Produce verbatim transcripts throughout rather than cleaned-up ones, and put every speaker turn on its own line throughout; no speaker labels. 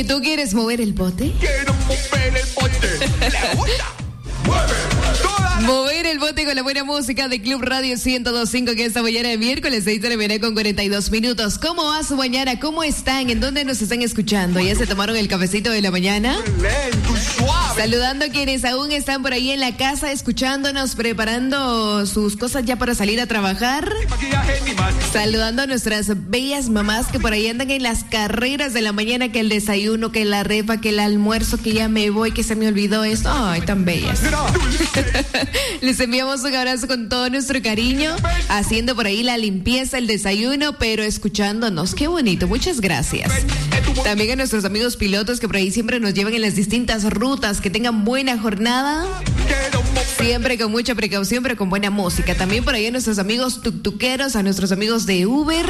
¿Tú quieres mover el bote?
Quiero mover el bote. Le gusta. Mueve. Toda la...
Mover el bote con la buena música de Club Radio ciento dos punto cinco, que esta mañana de miércoles seis de la mañana con cuarenta y dos minutos. ¿Cómo va su mañana? ¿Cómo están? ¿En dónde nos están escuchando? ¿Ya se tomaron el cafecito de la mañana?
Lento y suave.
Saludando a quienes aún están por ahí en la casa escuchándonos, preparando sus cosas ya para salir a trabajar.
Maquillaje ni más.
Saludando a nuestras bellas mamás que por ahí andan en las carreras de la mañana, que el desayuno, que la repa, que el almuerzo, que ya me voy, que se me olvidó esto. Ay, tan bellas. Les enviamos un abrazo con todo nuestro cariño, haciendo por ahí la limpieza, el desayuno, pero escuchándonos. Qué bonito, muchas gracias. También a nuestros amigos pilotos que por ahí siempre nos llevan en las distintas rutas. Que tengan buena jornada, siempre con mucha precaución, pero con buena música. También por ahí a nuestros amigos tuktuqueros, a nuestros amigos de Uber.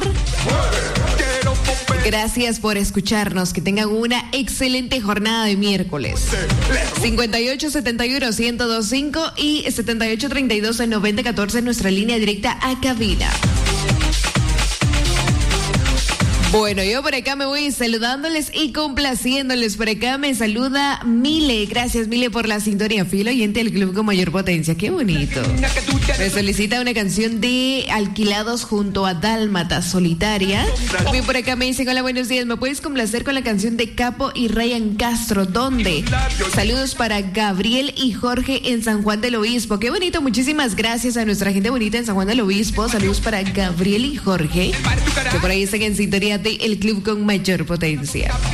Gracias por escucharnos. Que tengan una excelente jornada de miércoles. cincuenta y ocho setenta y uno ciento dos punto cinco y setenta y ocho treinta y dos noventa catorce, nuestra línea directa a cabina. Bueno, yo por acá me voy saludándoles y complaciéndoles. Por acá me saluda Mile. Gracias, Mile, por la sintonía. Fiel oyente del club con mayor potencia. Qué bonito. Me solicita una canción de Alquilados junto a Dálmata, Solitaria. También por acá me dicen: hola, buenos días. ¿Me puedes complacer con la canción de Capo y Ryan Castro? ¿Dónde? Saludos para Gabriel y Jorge en San Juan del Obispo. Qué bonito. Muchísimas gracias a nuestra gente bonita en San Juan del Obispo. Saludos para Gabriel y Jorge, que por ahí están en sintonía de El Club con Mayor Potencia.